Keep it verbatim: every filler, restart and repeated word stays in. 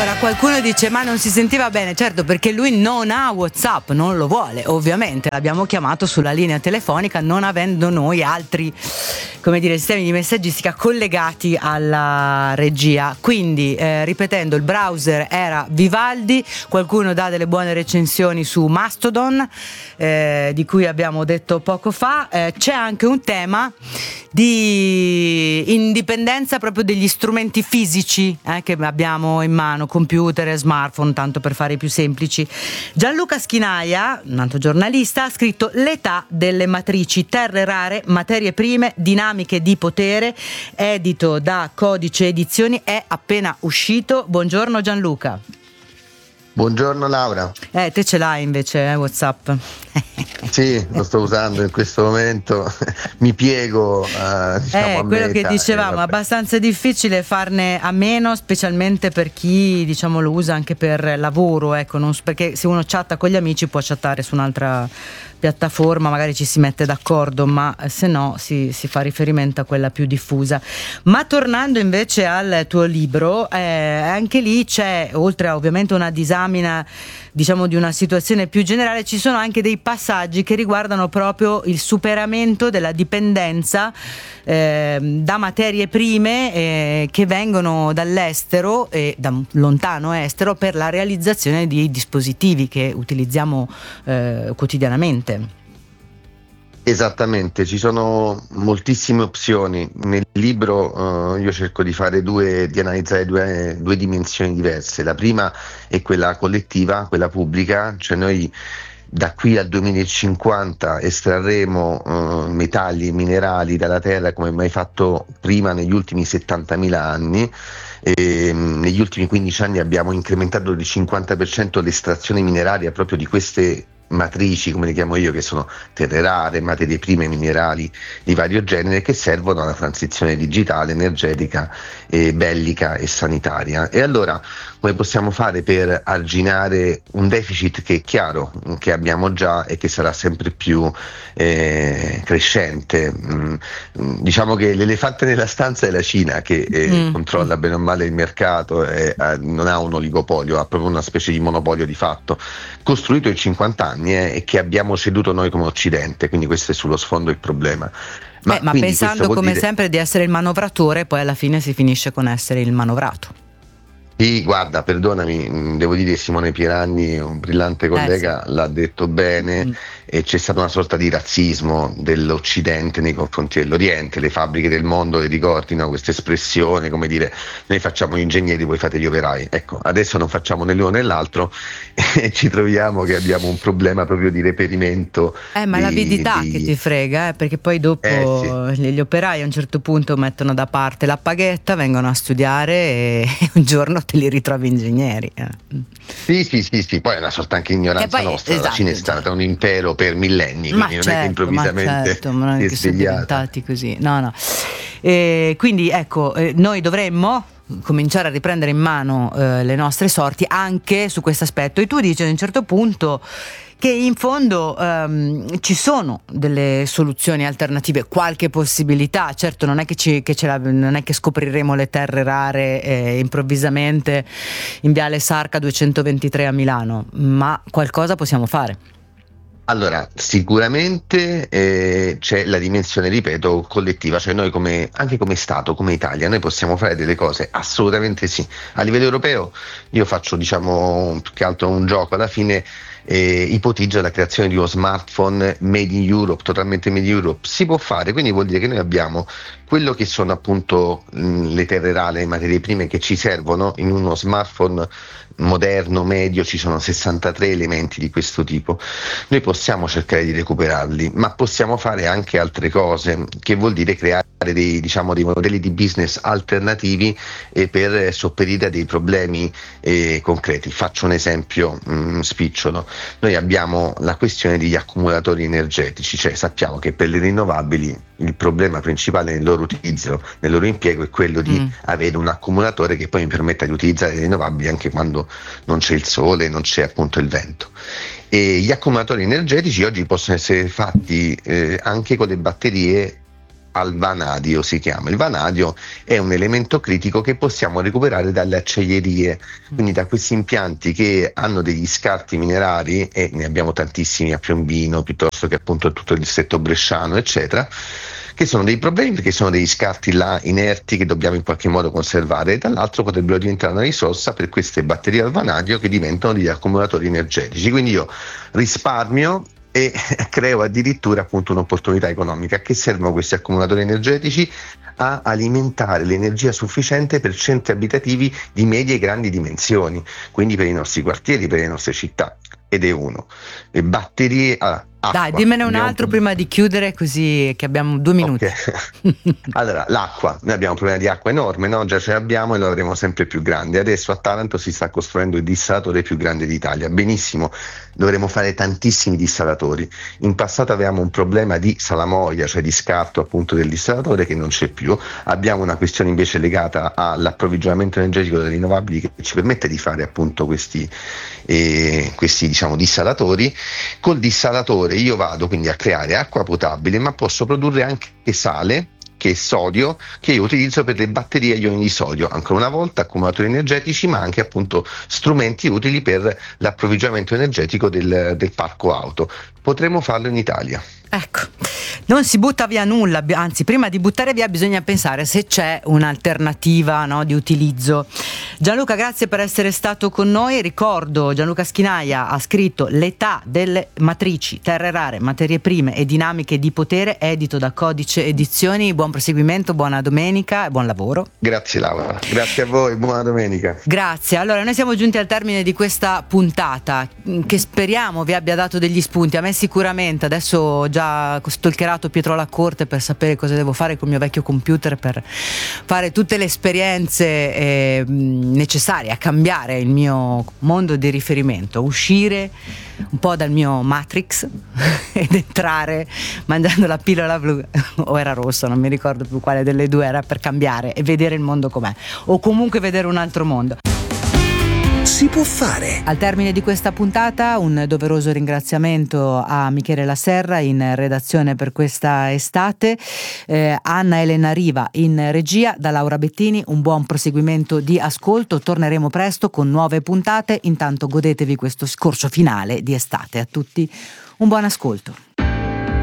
Ora qualcuno dice ma non si sentiva bene, certo, perché lui non ha WhatsApp, non lo vuole, ovviamente l'abbiamo chiamato sulla linea telefonica non avendo noi altri, come dire, sistemi di messaggistica collegati alla regia, quindi eh, ripetendo, il browser era Vivaldi, qualcuno dà delle buone recensioni su Mastodon, eh, di cui abbiamo detto poco fa. Eh, c'è anche un tema di indipendenza proprio degli strumenti fisici eh, che abbiamo in mano, computer e smartphone, tanto per fare i più semplici. Gianluca Schinaia, un altro giornalista, ha scritto L'età delle matrici, terre rare, materie prime, dinamiche di potere, edito da Codice Edizioni, è appena uscito. Buongiorno Gianluca. Buongiorno Laura. Eh, te ce l'hai invece, eh, WhatsApp? Sì, lo sto usando in questo momento, mi piego uh, diciamo, eh, a quello meta, che dicevamo, eh, abbastanza difficile farne a meno, specialmente per chi diciamo lo usa anche per lavoro, ecco, non, perché se uno chatta con gli amici può chattare su un'altra piattaforma, magari ci si mette d'accordo, ma se no si, si fa riferimento a quella più diffusa. Ma tornando invece al tuo libro, eh, anche lì c'è, oltre a ovviamente una disamina diciamo di una situazione più generale, ci sono anche dei passaggi che riguardano proprio il superamento della dipendenza eh, da materie prime eh, che vengono dall'estero e da lontano estero per la realizzazione di dispositivi che utilizziamo eh, quotidianamente. Esattamente, ci sono moltissime opzioni. Nel libro uh, io cerco di fare due, di analizzare due, due dimensioni diverse. La prima è quella collettiva, quella pubblica, cioè noi da qui al duemilacinquanta estrarremo uh, metalli e minerali dalla terra come mai fatto prima negli ultimi settantamila anni. E, um, negli ultimi quindici anni abbiamo incrementato del cinquanta per cento l'estrazione mineraria proprio di queste matrici, come le chiamo io, che sono terre rare, materie prime, minerali di vario genere che servono alla transizione digitale, energetica, e bellica e sanitaria. E allora come possiamo fare per arginare un deficit che è chiaro che abbiamo già e che sarà sempre più eh, crescente? Mm, diciamo che l'elefante nella stanza è la Cina, che eh, mm. controlla bene o male il mercato, e, eh, non ha un oligopolio, ha proprio una specie di monopolio di fatto costruito in cinquanta anni eh, e che abbiamo ceduto noi come Occidente, quindi questo è sullo sfondo il problema. Ma, eh, ma pensando come dire... sempre di essere il manovratore, poi alla fine si finisce con essere il manovrato. Sì, guarda, perdonami, devo dire che Simone Pieranni, un brillante collega, eh, sì. l'ha detto bene, mm. e c'è stata una sorta di razzismo dell'Occidente nei confronti dell'Oriente, le fabbriche del mondo, le ricordi, no? Questa espressione, come dire, noi facciamo gli ingegneri, voi fate gli operai. Ecco, adesso non facciamo né l'uno né l'altro e ci troviamo che abbiamo un problema proprio di reperimento. Eh, ma di, l'avidità di... che ti frega, eh, perché poi dopo eh, sì. gli operai a un certo punto mettono da parte la paghetta, vengono a studiare e un giorno te li ritrovi ingegneri. Eh. Sì, sì, sì, sì, poi è una sorta anche ignoranza poi, nostra, esatto, la Cina è stata un impero per millenni, ma quindi certo, non è che improvvisamente ma certo, ma non è che sono svegliata. diventati così, no, no. E quindi ecco, eh, noi dovremmo cominciare a riprendere in mano eh, le nostre sorti anche su questo aspetto, e tu dici a un certo punto che in fondo um, ci sono delle soluzioni alternative, qualche possibilità. Certo non è che, ci, che ce la, non è che scopriremo le terre rare eh, improvvisamente in Viale Sarca duecentoventitré a Milano, ma qualcosa possiamo fare. Allora, sicuramente eh, c'è la dimensione, ripeto, collettiva, cioè noi come, anche come Stato, come Italia, noi possiamo fare delle cose, assolutamente sì. A livello europeo io faccio, diciamo, più che altro un gioco, alla fine eh, ipotizzo la creazione di uno smartphone made in Europe, totalmente made in Europe. Si può fare, quindi vuol dire che noi abbiamo quello che sono appunto mh, le terre rare, le materie prime che ci servono in uno smartphone moderno, medio, ci sono sessantatré elementi di questo tipo. Noi possiamo cercare di recuperarli, ma possiamo fare anche altre cose, che vuol dire creare dei, diciamo, dei modelli di business alternativi eh, per sopperire a dei problemi eh, concreti. Faccio un esempio mh, spicciolo. Noi abbiamo la questione degli accumulatori energetici, cioè sappiamo che per le rinnovabili il problema principale nel loro utilizzo, nel loro impiego è quello di mm. avere un accumulatore che poi mi permetta di utilizzare le rinnovabili anche quando non c'è il sole, non c'è appunto il vento. E gli accumulatori energetici oggi possono essere fatti eh, anche con le batterie al vanadio, si chiama. Il vanadio è un elemento critico che possiamo recuperare dalle acciaierie, quindi da questi impianti che hanno degli scarti minerari, e ne abbiamo tantissimi a Piombino, piuttosto che appunto tutto il distretto bresciano, eccetera, che sono dei problemi perché sono degli scarti là inerti che dobbiamo in qualche modo conservare, e dall'altro potrebbero diventare una risorsa per queste batterie al vanadio che diventano degli accumulatori energetici. Quindi io risparmio e creo addirittura appunto un'opportunità economica. A che servono questi accumulatori energetici? A alimentare l'energia sufficiente per centri abitativi di medie e grandi dimensioni, quindi per i nostri quartieri, per le nostre città. Ed è uno. Le batterie ah, acqua. Dai, dimmene un altro prima di chiudere, così che abbiamo due minuti. Okay. Allora, l'acqua, noi abbiamo un problema di acqua enorme, no? Già ce l'abbiamo e lo avremo sempre più grande. Adesso a Taranto si sta costruendo il dissalatore più grande d'Italia. Benissimo, dovremo fare tantissimi dissalatori. In passato avevamo un problema di salamoia, cioè di scarto appunto del dissalatore, che non c'è più. Abbiamo una questione invece legata all'approvvigionamento energetico delle rinnovabili, che ci permette di fare appunto questi, eh, questi diciamo dissalatori. Col dissalatore io vado quindi a creare acqua potabile, ma posso produrre anche sale, che è sodio, che io utilizzo per le batterie a ioni di sodio. Ancora una volta accumulatori energetici, ma anche appunto strumenti utili per l'approvvigionamento energetico del, del parco auto. Potremmo farlo in Italia. Ecco, non si butta via nulla, anzi prima di buttare via bisogna pensare se c'è un'alternativa, no, di utilizzo. Gianluca, grazie per essere stato con noi. Ricordo, Gianluca Schinaia ha scritto L'età delle matrici, terre rare, materie prime e dinamiche di potere, edito da Codice Edizioni. Buon proseguimento, buona domenica e buon lavoro. Grazie Laura, grazie a voi, buona domenica. Grazie. Allora, noi siamo giunti al termine di questa puntata, che speriamo vi abbia dato degli spunti. A me sicuramente, adesso ho già stalkerato Pietro Lacorte per sapere cosa devo fare col mio vecchio computer per fare tutte le esperienze eh, necessarie a cambiare il mio mondo di riferimento, uscire un po' dal mio Matrix ed entrare mangiando la pillola blu o era rossa, non mi ricordo più quale delle due era, per cambiare e vedere il mondo com'è, o comunque vedere un altro mondo. Si può fare. Al termine di questa puntata un doveroso ringraziamento a Michele Laserra in redazione per questa estate, eh, Anna Elena Riva in regia, da Laura Bettini un buon proseguimento di ascolto. Torneremo presto con nuove puntate, intanto godetevi questo scorcio finale di estate. A tutti un buon ascolto.